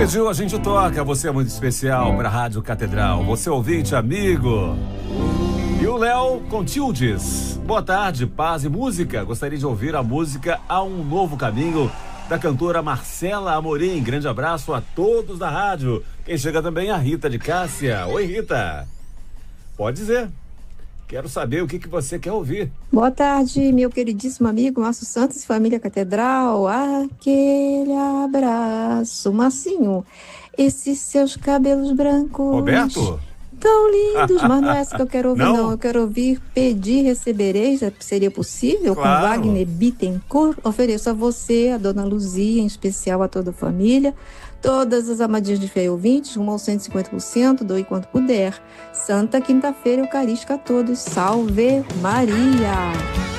Pediu, a gente toca. Você é muito especial para a Rádio Catedral. Você ouvinte, amigo. E o Léo Contildes. Boa tarde, paz e música. Gostaria de ouvir a música Há um Novo Caminho, da cantora Marcela Amorim. Grande abraço a todos da rádio. Quem chega também é a Rita de Cássia. Oi, Rita. Pode dizer. Quero saber o que você quer ouvir. Boa tarde, meu queridíssimo amigo Márcio Santos e família Catedral. Aquele abraço, Marcinho. Esses seus cabelos brancos. Roberto? Tão lindos, mas não é essa que eu quero ouvir, Não? não. Eu quero ouvir Pedir, Recebereis, seria possível? Claro. Com Wagner Bittencourt. Ofereço a você, a dona Luzia, em especial a toda a família, todas as amadinhas de fé e ouvintes, rumo ao 150%, doe quanto puder. Santa Quinta-feira Eucarística a todos. Salve Maria!